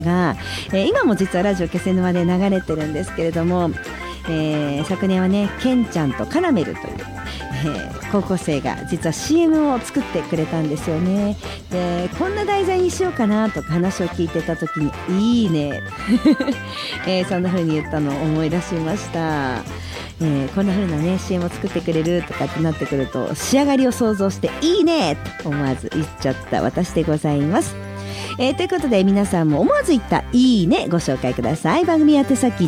が、今も実はラジオ気仙沼で流れてるんですけれども、昨年はねケンちゃんとカナメルという、高校生が実は CM を作ってくれたんですよね。でこんな題材にしようかなとか話を聞いてた時にいいね、そんな風に言ったのを思い出しました。こんな風なね CM を作ってくれるとかってなってくると仕上がりを想像していいねと思わず言っちゃった私でございます。ということで皆さんも思わず言ったいいねご紹介ください。番組宛先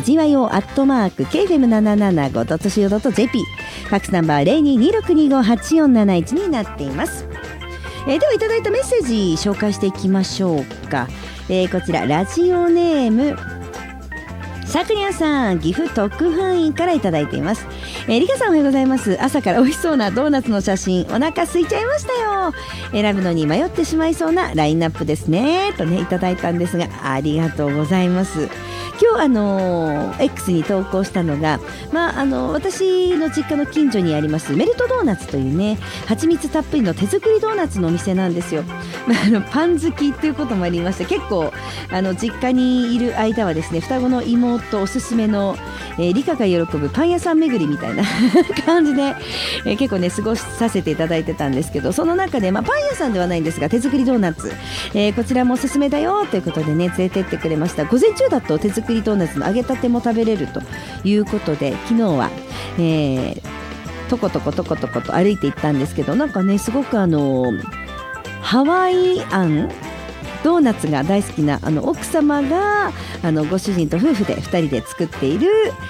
gyo@kfm775.co.jp ファックスナンバー 0226258471 になっています。ではいただいたメッセージ紹介していきましょうか。こちらラジオネームさくにゃんさん、岐阜特派員からいただいています。りかさんおはようございます。朝から美味しそうなドーナツの写真、お腹空いちゃいましたよ。選ぶのに迷ってしまいそうなラインナップですねとねいただいたんですが、ありがとうございます。今日X に投稿したのが、私の実家の近所にありますメルトドーナツというね蜂蜜たっぷりの手作りドーナツのお店なんですよ。パン好きということもありまして、結構実家にいる間はですね双子の妹おすすめの、理科が喜ぶパン屋さん巡りみたいな感じで、結構ね過ごさせていただいてたんですけど、その中で、パン屋さんではないんですが手作りドーナツ、こちらもおすすめだよということでね連れてってくれました。午前中だと手作りドーナツの揚げたても食べれるということで、昨日は、とことと歩いて行ったんですけど、なんかねすごくハワイアンドーナツが大好きな奥様がご主人と夫婦で2人で作っている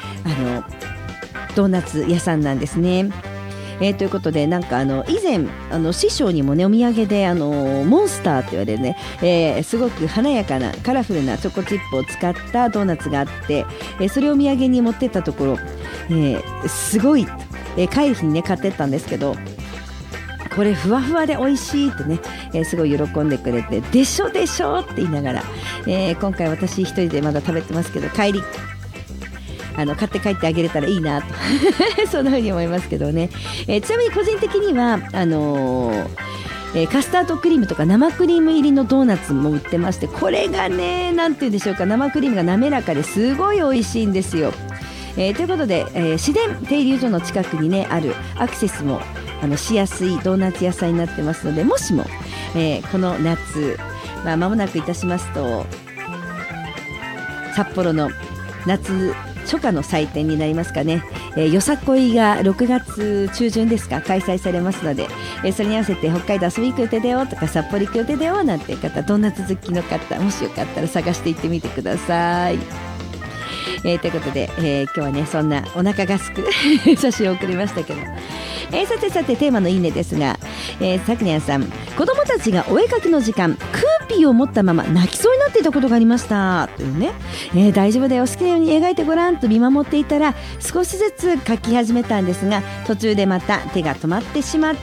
ドーナツ屋さんなんですね。ということでなんか以前師匠にもねお土産でモンスターと言われるね、すごく華やかなカラフルなチョコチップを使ったドーナツがあって、それをお土産に持ってったところ、すごい、帰る日にね買ってったんですけど、これふわふわで美味しいってね、すごい喜んでくれて、でしょでしょって言いながら、今回私一人でまだ食べてますけど、帰り買って帰ってあげれたらいいなとそんな風に思いますけどね。ちなみに個人的にはカスタードクリームとか生クリーム入りのドーナツも売ってまして、これがねなんて言うんでしょうか、生クリームが滑らかですごい美味しいんですよ。ということで、市電停留所の近くにねあるアクセスもしやすいドーナツ屋さんになってますので、もしも、この夏、間もなくいたしますと札幌の夏初夏の祭典になりますかね、よさこいが6月中旬ですか開催されますので、それに合わせて北海道遊び行く予定だよとか札幌行く予定だよなんていう方、ドーナツ好きの方もしよかったら探していってみてください。ということで、今日はねそんなお腹がすく写真を送りましたけど、さてテーマのいいねですが、さくにゃんさん、子供たちがお絵かきの時間クーピーを持ったまま泣きそうになっていたことがありましたというね、大丈夫だよ好きなように描いてごらんと見守っていたら少しずつ描き始めたんですが、途中でまた手が止まってしまって、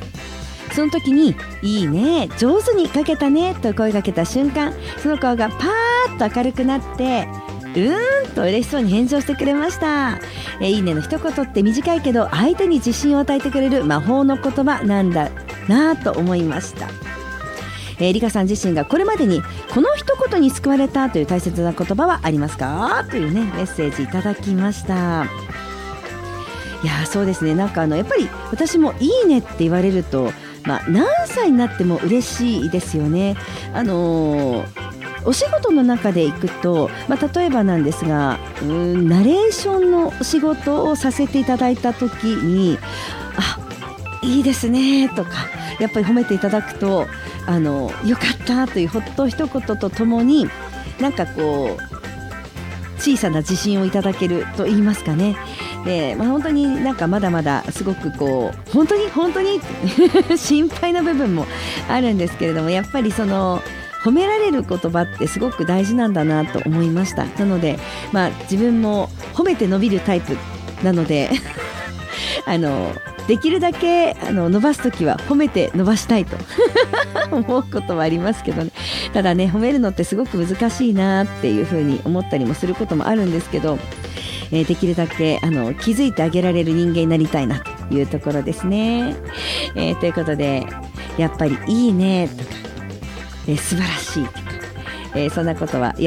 その時にいいね上手に描けたねと声かけた瞬間、その顔がパーッと明るくなってと嬉しそうに返事をしてくれました。いいねの一言って短いけど相手に自信を与えてくれる魔法の言葉なんだなと思いました。リカさん自身がこれまでにこの一言に救われたという大切な言葉はありますかというねメッセージいただきました。いやそうですね、なんかやっぱり私もいいねって言われると、何歳になっても嬉しいですよね。お仕事の中で行くと、例えばなんですがナレーションの仕事をさせていただいた時にいいですねとかやっぱり褒めていただくとよかったというほっと一言とともになんかこう小さな自信をいただけると言いますかね。で、本当になんかまだまだすごくこう本当にって心配な部分もあるんですけれども、やっぱりその褒められる言葉ってすごく大事なんだなと思いました。なので、自分も褒めて伸びるタイプなのでできるだけ伸ばすときは褒めて伸ばしたいと思うことはありますけどね。ただね褒めるのってすごく難しいなっていうふうに思ったりもすることもあるんですけど、できるだけ気づいてあげられる人間になりたいなというところですね。ということでやっぱりいいねとか素晴らしいとか、そんなことは